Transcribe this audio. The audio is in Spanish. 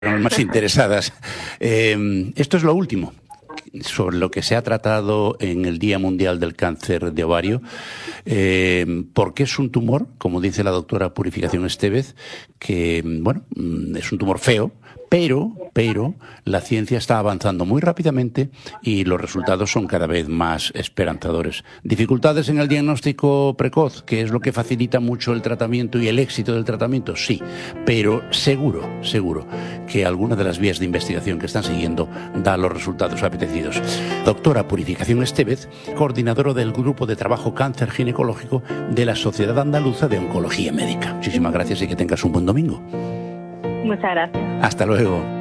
más interesadas. Esto es lo último sobre lo que se ha tratado en el Día Mundial del Cáncer de Ovario, porque es un tumor, como dice la doctora Purificación Estévez, que, bueno, es un tumor feo, pero la ciencia está avanzando muy rápidamente y los resultados son cada vez más esperanzadores. ¿Dificultades en el diagnóstico precoz, que es lo que facilita mucho el tratamiento y el éxito del tratamiento? Sí, pero seguro que alguna de las vías de investigación que están siguiendo da los resultados apetecidos. Doctora Purificación Estévez, coordinadora del Grupo de Trabajo Cáncer Ginecológico de la Sociedad Andaluza de Oncología Médica. Muchísimas gracias y que tengas un buen domingo. Muchas gracias. Hasta luego.